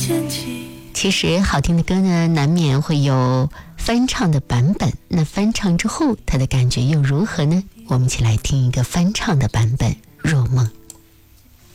其实好听的歌呢，难免会有翻唱的版本，那翻唱之后它的感觉又如何呢？我们一起来听一个翻唱的版本《若梦》。